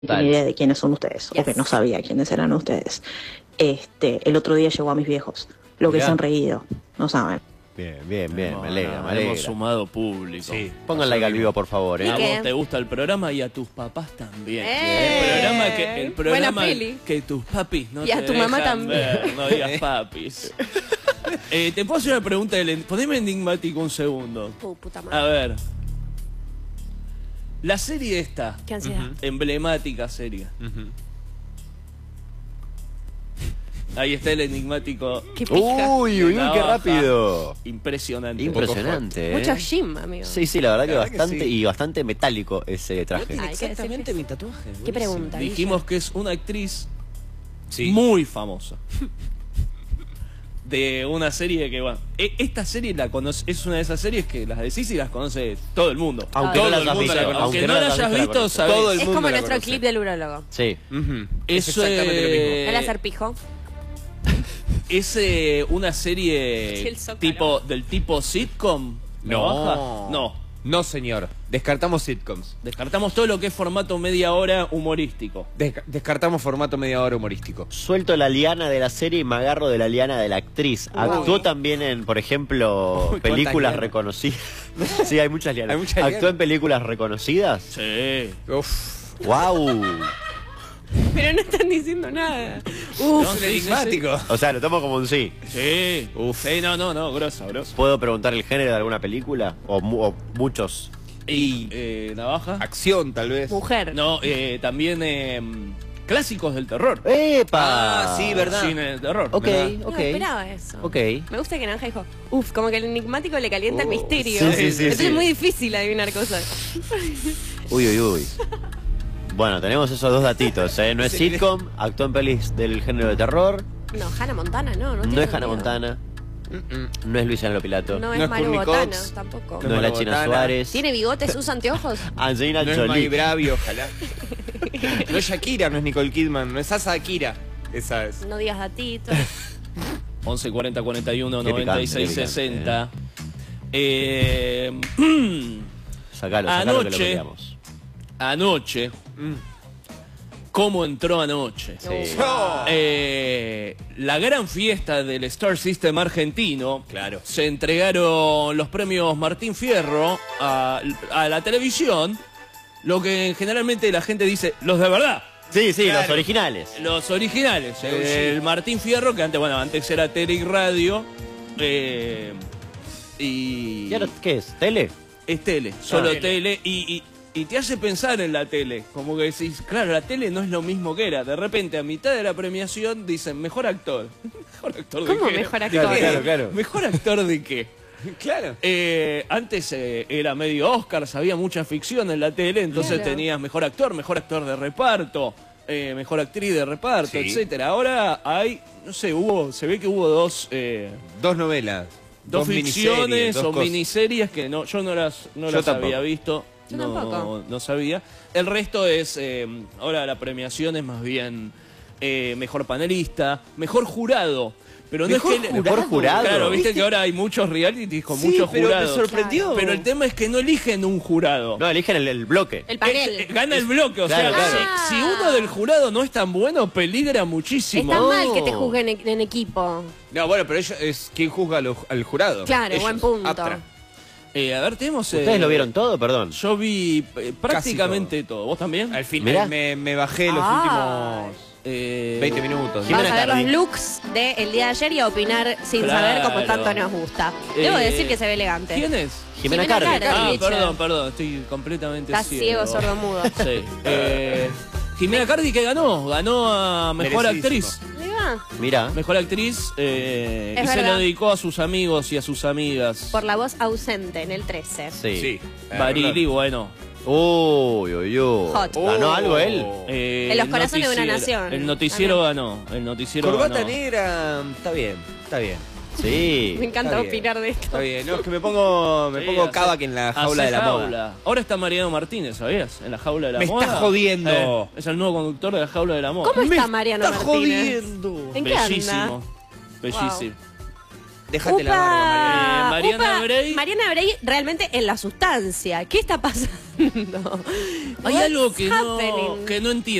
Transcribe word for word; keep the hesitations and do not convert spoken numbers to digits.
Ni idea de quiénes son ustedes, Yes. o que no sabía quiénes eran ustedes. Este, el otro día llegó a mis viejos, lo que Mirá. se han reído, no saben. Bien, bien, bien, No, me alegra, no, me alegra. hemos sumado público. Sí, pongan like al vivo, por favor, ¿Y ¿eh? A qué? vos te gusta el programa y a tus papás también. ¡Eh! El programa que, el programa Buena peli. que tus papis no Y a te tu mamá dejan también. ver, no digas papis. eh, te puedo hacer una pregunta, del- poneme enigmático un segundo. Uh, puta A madre. ver. La serie esta, Qué ansiedad. emblemática serie. Ahí está el enigmático. Qué pija. Uy, uy, uy, qué Navaja. rápido. Impresionante. Impresionante, ¿eh? Mucho gym, amigo. Sí, sí, la verdad que La verdad que bastante sí. y bastante metálico ese traje. Ay, qué Exactamente decir- mi tatuaje. ¿Qué buenísimo. pregunta? Dijimos que es una actriz Sí. muy famosa. De una serie que, bueno, e- esta serie la conoce, es una de esas series que las decís y las conoce todo el mundo. Aunque todo no la el hayas mundo visto, la conoce. aunque Aunque no no la la hayas hayas visto, la visto, conoces. sabés. Todo el Es mundo como la nuestro conoce. clip del urólogo. Sí. Ujú. Es Eso exactamente lo mismo. es, ¿El acerpijo? es eh, una Sí, serie el Zócalo. tipo del tipo sitcom. ¿Navaja? No. No. No, señor. Descartamos sitcoms. Descartamos todo lo que es formato media hora humorístico. Desca- descartamos formato media hora humorístico. Suelto la liana de la serie y me agarro de la liana de la actriz. Wow. Actuó también en, por ejemplo, Uy, ¿cuántas películas lianas? reconocidas. Sí, hay muchas lianas. Hay muchas Actuó lianas. en películas reconocidas. Sí. Uf. ¡Wow! Pero no están diciendo nada. No, Uf. sí, sí, Enigmático. O sea, lo tomo como un sí. Sí. Uf. Sí, no, no, no, grosa, grosa. ¿Puedo preguntar el género de alguna película? O, mu- o muchos. Y eh, Navaja. Acción, tal vez. Mujer. No, eh, también eh, clásicos del terror. ¡Epa! Ah, sí, verdad. Cine de terror. Ok, ¿Verdad? No ok. esperaba eso. Ok. Me gusta que Naranja dijo, uf, como que el enigmático le calienta el Oh, misterio. sí, sí, sí, Entonces sí. es muy difícil adivinar cosas. Uy, uy, uy. Bueno, tenemos esos dos datitos, ¿eh? No es Sí. sitcom, actuó en pelis del género de terror, No, Hannah Montana, no. No, no, tiene es Hannah sentido. Montana, Mm-mm. no es Luciano Pilato, No no, es No es Maru Courtney Botana, Cox. tampoco. No es la es China Botana. Suárez, ¿Tiene bigotes? ¿Usa anteojos? Angelina No es Maggie Jolie. Bravi, ojalá. No es Shakira, no es Nicole Kidman, no es Asa Akira. Esa es. No digas datitos. once cuarenta cuarenta y uno Qué picante, noventa y seis qué picante, sesenta. Eh, Sacalo, sacalo que lo Anoche. peleamos. anoche. Mm. ¿Cómo entró anoche? Sí. Oh. Eh, la gran fiesta del Star System argentino. Claro. Se entregaron los premios Martín Fierro a, a la televisión. Lo que generalmente la gente dice, los de verdad. Sí, sí, Claro. los originales. Los originales. Sí, El sí. Martín Fierro, que antes, bueno, antes era tele y radio. eh, y. ¿Y ahora qué es? ¿Tele? Es tele, solo tele. tele. Y, y, y te hace pensar en la tele. Como que decís, claro, la tele no es lo mismo que era. De repente, a mitad de la premiación, dicen, mejor actor. ¿Mejor actor de ¿Cómo qué? mejor ¿De actor? qué? Claro, claro. ¿Mejor actor de qué? Claro. Eh, antes eh, era medio Oscar, había mucha ficción en la tele, entonces Claro. tenías mejor actor, mejor actor de reparto, eh, mejor actriz de reparto, Sí. etcétera. Ahora hay, no sé, hubo, se ve que hubo dos, eh, Dos novelas. dos, miniseries, ficciones dos o cosas. miniseries que no, yo no las, no Yo las tampoco. había visto, Yo no, tampoco. no sabía. El resto es, eh, ahora la premiación es más bien eh, mejor panelista, mejor jurado. Pero no ¿Mejor es que jurado? ¿Mejor jurado? Claro, viste ¿Viste? que ahora hay muchos realities con Sí, muchos pero jurados. me sorprendió. Pero el tema es que no eligen un jurado. No, eligen el, el bloque. El panel. Es- eh, gana el bloque, o Claro, sea, claro. Si, si uno del jurado no es tan bueno, peligra muchísimo. Está No. mal que te juzguen en, en equipo. No, bueno, pero ellos es quien juzga al, al jurado. Claro, Ellos. buen punto. Aptra. Eh, a ver, tenemos... ¿Ustedes eh, lo vieron todo? Perdón. Yo vi eh, prácticamente todo. ¿Vos también? Al Mirá. final me, me bajé los Ah. últimos Eh, veinte minutos. Jimena Vamos a ver los Cardi. looks del día de ayer y a opinar sin Claro. saber cómo tanto nos gusta. Debo Eh, decir que se ve elegante. ¿Quién es? Jimena Jimena Cardi. Cardi. Ah, Richard. perdón, perdón, estoy completamente Estás ciego, sordo, mudo. Sí. Eh, Jimena Cardi, ¿qué ganó? Ganó a Mejor Merecidísimo. Actriz. Ahí va. Mira. Mejor Actriz eh, Es y se verdad. lo dedicó a sus amigos y a sus amigas. Por la voz ausente en el trece. Sí. Sí. Barili, bueno. Uy, uy, uy. Hot. ¿Ganó algo él? Eh, En los el corazones de una noticiero- nación. El noticiero ganó. El noticiero Corbata ganó. negra, está bien, está bien. Sí. Me encanta Está bien. opinar de esto. Está bien, no, es que me pongo, me Sí, pongo hace- Kavak en la jaula hace de la moda. jaula. Ahora está Mariano Martínez, ¿sabías? En la jaula de la Me moda. estás jodiendo. Eh, es el nuevo conductor de la jaula de la moda. ¿Cómo Me está Mariano está Martínez? jodiendo. ¿En qué anda? Bellísimo. Bellísimo. Dejate la Upa, barba, Mariana. Eh, Mariana upa, Bray. Mariana Bray realmente en la sustancia. ¿Qué está pasando? Hay What's algo que no, happening? que no entiendo.